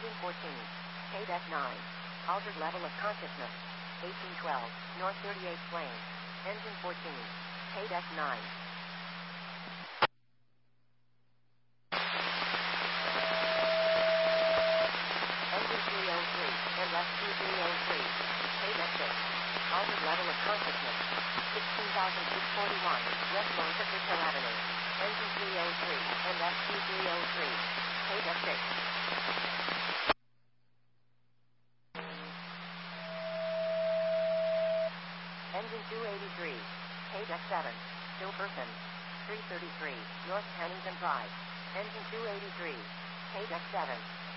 Engine 14. Page F9. Altered level of consciousness. 1812. North 38 plane. Engine 14. Page F9. Engine 303. And left 2303. Page F6. Altered level of consciousness. 16,641. West Monte Cristo Avenue. Engine 303. And left 2303. Page F6. Engine 283. Page F7. Still person. 333. North Pennington Drive. Engine 283. Page F7.